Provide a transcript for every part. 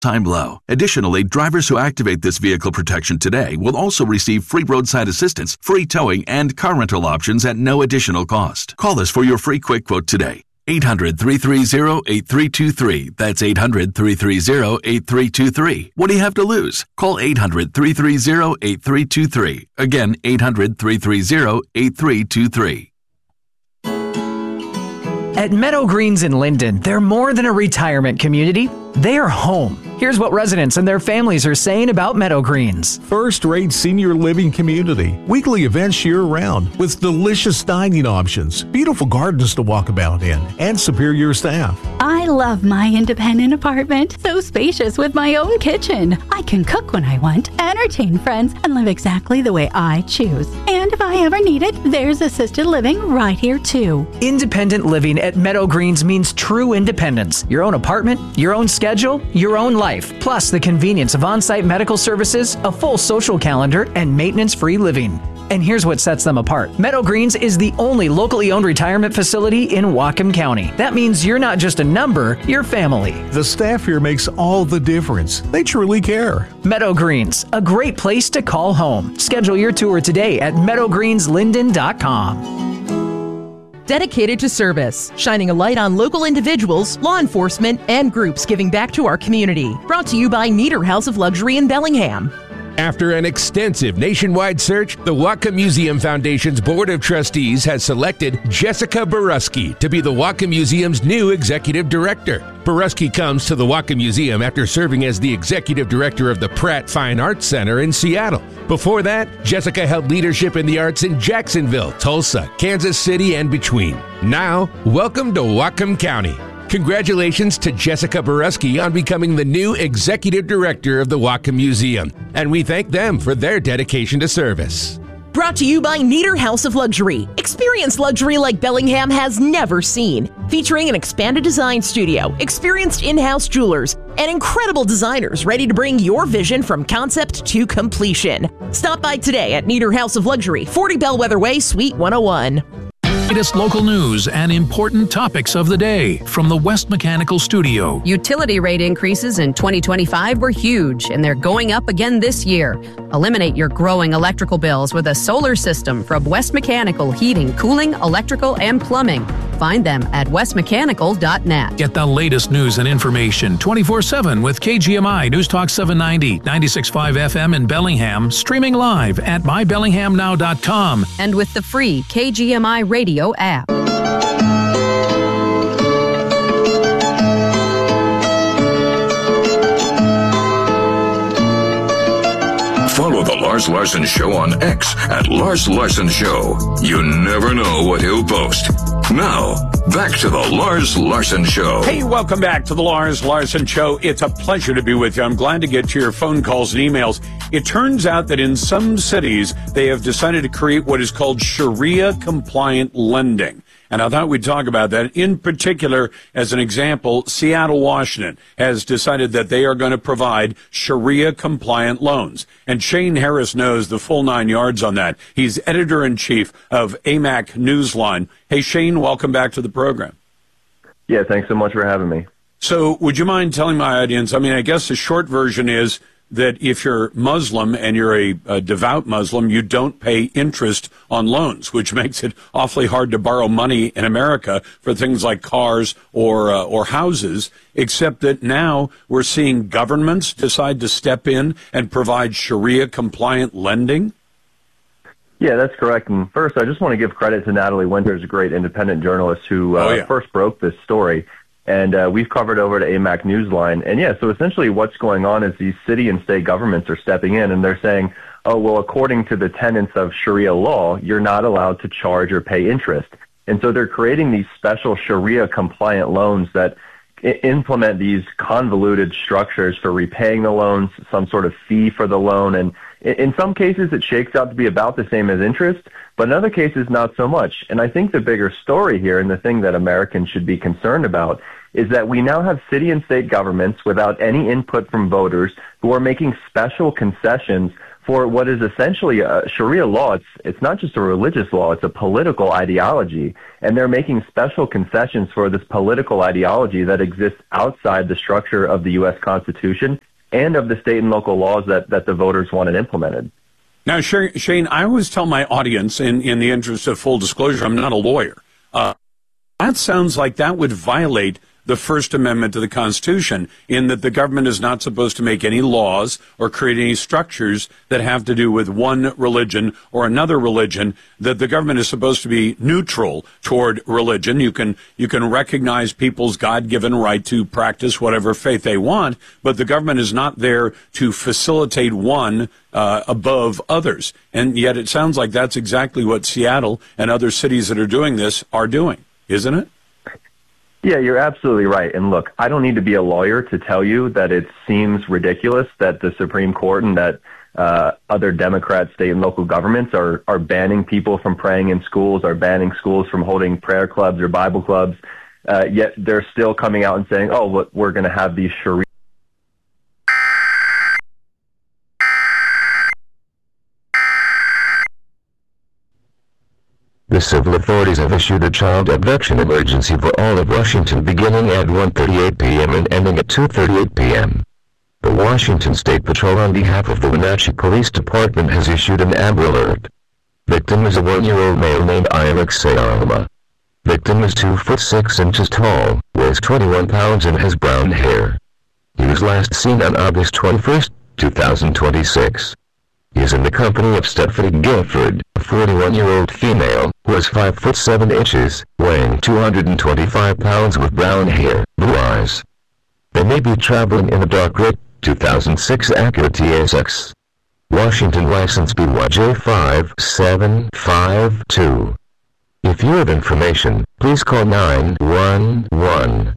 Time low. Additionally, drivers who activate this vehicle protection today will also receive free roadside assistance, free towing, and car rental options at no additional cost. Call us for your free quick quote today. 800-330-8323. That's 800-330-8323. What do you have to lose? Call 800-330-8323. Again, 800-330-8323. At Meadow Greens in Linden, they're more than a retirement community. They are home. Here's what residents and their families are saying about Meadow Greens. First-rate senior living community. Weekly events year-round with delicious dining options, beautiful gardens to walk about in, and superior staff. I love my independent apartment. So spacious with my own kitchen. I can cook when I want, entertain friends, and live exactly the way I choose. And if I ever need it, there's assisted living right here too. Independent living at Meadow Greens means true independence. Your own apartment, your own schedule, your own life, plus the convenience of on-site medical services, a full social calendar, and maintenance-free living. And here's what sets them apart. Meadow Greens is the only locally owned retirement facility in Whatcom County. That means you're not just a number, you're family. The staff here makes all the difference. They truly care. Meadow Greens, a great place to call home. Schedule your tour today at meadowgreenslinden.com. Dedicated to service, shining a light on local individuals, law enforcement, and groups giving back to our community. Brought to you by Nieder House of Luxury in Bellingham. After an extensive nationwide search, the Whatcom Museum Foundation's Board of Trustees has selected Jessica Boruski to be the Whatcom Museum's new executive director. Boruski comes to the Whatcom Museum after serving as the executive director of the Pratt Fine Arts Center in Seattle. Before that, Jessica held leadership in the arts in Jacksonville, Tulsa, Kansas City, and between. Now, welcome to Whatcom County. Congratulations to Jessica Boruski on becoming the new executive director of the Whatcom Museum, and we thank them for their dedication to service. Brought to you by Nieder House of Luxury. Experience luxury like Bellingham has never seen. Featuring an expanded design studio, experienced in-house jewelers, and incredible designers ready to bring your vision from concept to completion. Stop by today at Nieder House of Luxury, 40 Bellwether Way, Suite 101. Latest local news and important topics of the day from the West Mechanical Studio. Utility rate increases in 2025 were huge, and they're going up again this year. Eliminate your growing electrical bills with a solar system from West Mechanical Heating, Cooling, Electrical, and Plumbing. Find them at westmechanical.net. Get the latest news and information 24/7 with KGMI News Talk 790, 96.5 FM in Bellingham, streaming live at mybellinghamnow.com. And with the free KGMI radio app. Follow The Lars Larson Show on X at Lars Larson Show. You never know what he'll post. Now, back to The Lars Larson Show. Hey, welcome back to The Lars Larson Show. It's a pleasure to be with you. I'm glad to get to your phone calls and emails. It turns out that in some cities, they have decided to create what is called Sharia-compliant lending. And I thought we'd talk about that. In particular, as an example, Seattle, Washington has decided that they are going to provide Sharia-compliant loans. And Shane Harris knows the full 9 yards on that. He's editor-in-chief of AMAC Newsline. Hey, Shane, welcome back to the program. Yeah, thanks so much for having me. So would you mind telling my audience, I mean, I guess the short version is that if you're Muslim and you're a devout Muslim, you don't pay interest on loans, which makes it awfully hard to borrow money in America for things like cars or houses, except that now we're seeing governments decide to step in and provide Sharia-compliant lending? Yeah, that's correct. And first, I just want to give credit to Natalie Winters, a great independent journalist who first broke this story. And we've covered over to AMAC Newsline. And yeah, so essentially what's going on is these city and state governments are stepping in and they're saying, oh, well, according to the tenets of Sharia law, you're not allowed to charge or pay interest. And so they're creating these special Sharia-compliant loans that implement these convoluted structures for repaying the loans, some sort of fee for the loan. And in some cases, it shakes out to be about the same as interest, but in other cases, not so much. And I think the bigger story here and the thing that Americans should be concerned about is that we now have city and state governments without any input from voters who are making special concessions for what is essentially a Sharia law. It's not just a religious law, it's a political ideology. And they're making special concessions for this political ideology that exists outside the structure of the U.S. Constitution and of the state and local laws that the voters wanted implemented. Now, Shane, I always tell my audience, in the interest of full disclosure, I'm not a lawyer. That sounds like that would violate the First Amendment to the Constitution, in that the government is not supposed to make any laws or create any structures that have to do with one religion or another religion, that the government is supposed to be neutral toward religion. You can recognize people's God-given right to practice whatever faith they want, but the government is not there to facilitate one above others. And yet it sounds like that's exactly what Seattle and other cities that are doing this are doing, isn't it? Yeah, you're absolutely right. And look, I don't need to be a lawyer to tell you that it seems ridiculous that the Supreme Court and that other Democrat state and local governments are banning people from praying in schools, are banning schools from holding prayer clubs or Bible clubs, yet they're still coming out and saying, oh, look, we're going to have these Sharia. The civil authorities have issued a child abduction emergency for all of Washington beginning at 1:38 p.m. and ending at 2:38 p.m. The Washington State Patrol on behalf of the Wenatchee Police Department has issued an Amber Alert. Victim is a 1-year-old male named Alex Sayama. Victim is 2 foot 6 inches tall, weighs 21 pounds and has brown hair. He was last seen on August 21, 2026. He is in the company of Stephanie Guilford, a 41-year-old female, who is 5 foot 7 inches, weighing 225 pounds with brown hair, blue eyes. They may be traveling in a dark red 2006 Acura TSX. Washington license BYJ5752. If you have information, please call 911.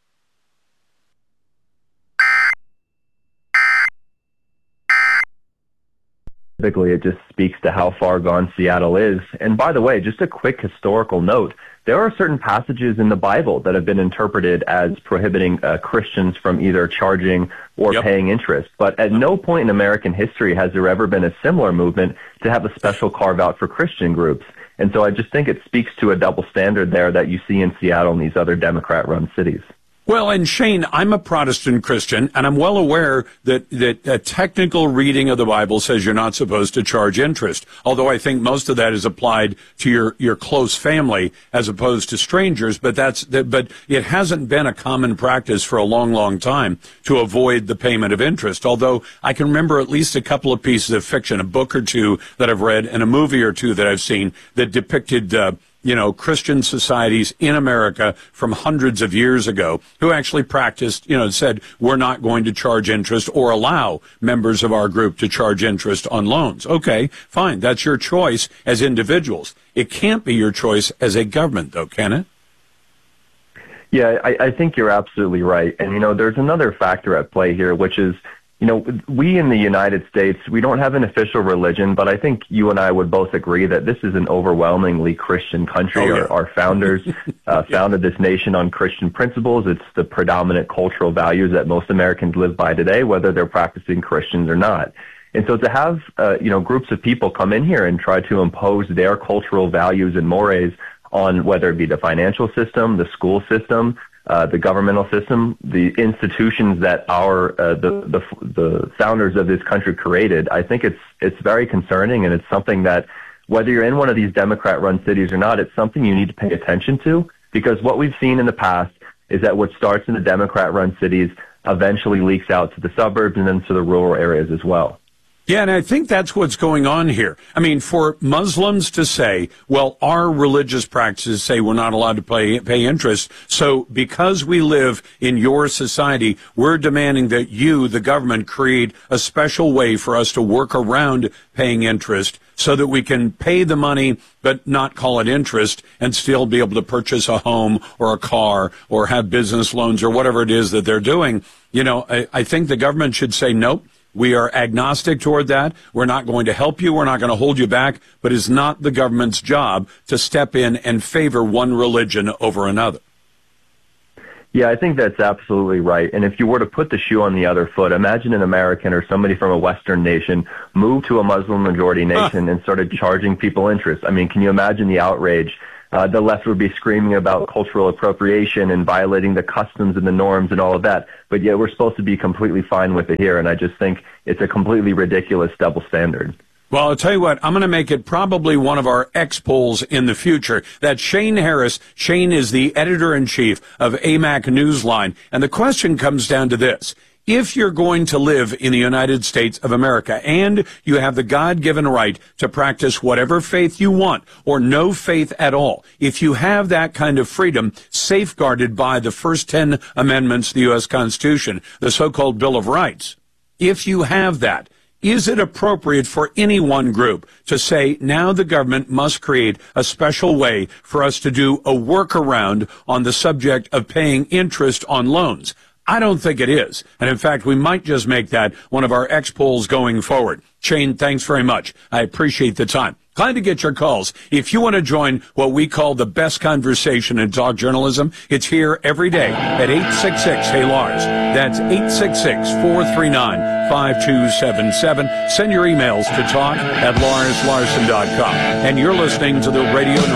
Typically, it just speaks to how far gone Seattle is. And by the way, just a quick historical note, there are certain passages in the Bible that have been interpreted as prohibiting Christians from either charging or paying interest. But at no point in American history has there ever been a similar movement to have a special carve-out for Christian groups. And so I just think it speaks to a double standard there that you see in Seattle and these other Democrat-run cities. Well, and Shane, I'm a Protestant Christian, and I'm well aware that a technical reading of the Bible says you're not supposed to charge interest, although I think most of that is applied to your close family as opposed to strangers, but it hasn't been a common practice for a long, long time to avoid the payment of interest, although I can remember at least a couple of pieces of fiction, a book or two that I've read and a movie or two that I've seen that depicted Christian societies in America from hundreds of years ago who actually practiced, said, we're not going to charge interest or allow members of our group to charge interest on loans. Okay, fine. That's your choice as individuals. It can't be your choice as a government, though, can it? Yeah, I think you're absolutely right. And, there's another factor at play here, which is, we in the United States, we don't have an official religion, but I think you and I would both agree that this is an overwhelmingly Christian country. Our founders founded this nation on Christian principles. It's the predominant cultural values that most Americans live by today, whether they're practicing Christians or not. And so to have, groups of people come in here and try to impose their cultural values and mores on whether it be the financial system, the school system, the governmental system, the institutions that the founders of this country created, I think it's very concerning, and it's something that, whether you're in one of these Democrat-run cities or not, it's something you need to pay attention to, because what we've seen in the past is that what starts in the Democrat-run cities eventually leaks out to the suburbs and then to the rural areas as well. Yeah, and I think that's what's going on here. I mean, for Muslims to say, well, our religious practices say we're not allowed to pay interest, so because we live in your society, we're demanding that you, the government, create a special way for us to work around paying interest so that we can pay the money but not call it interest and still be able to purchase a home or a car or have business loans or whatever it is that they're doing. I think the government should say, nope. We are agnostic toward that. We're not going to help you. We're not going to hold you back. But it's not the government's job to step in and favor one religion over another. Yeah, I think that's absolutely right. And if you were to put the shoe on the other foot, imagine an American or somebody from a Western nation moved to a Muslim-majority nation and started charging people interest. I mean, can you imagine the outrage? The left would be screaming about cultural appropriation and violating the customs and the norms and all of that. But yet we're supposed to be completely fine with it here. And I just think it's a completely ridiculous double standard. Well, I'll tell you what, I'm going to make it probably one of our X-polls in the future. That's Shane Harris. Shane is the editor-in-chief of AMAC Newsline. And the question comes down to this. If you're going to live in the United States of America and you have the God-given right to practice whatever faith you want or no faith at all, if you have that kind of freedom safeguarded by the first 10 amendments of the U.S. Constitution, the so-called Bill of Rights, if you have that, is it appropriate for any one group to say now the government must create a special way for us to do a workaround on the subject of paying interest on loans? I don't think it is. And in fact, we might just make that one of our X-polls going forward. Shane, thanks very much. I appreciate the time. Glad to get your calls. If you want to join what we call the best conversation in talk journalism, it's here every day at 866-HEY-LARS. That's 866-439-5277. Send your emails to talk@LarsLarson.com. And you're listening to the Radio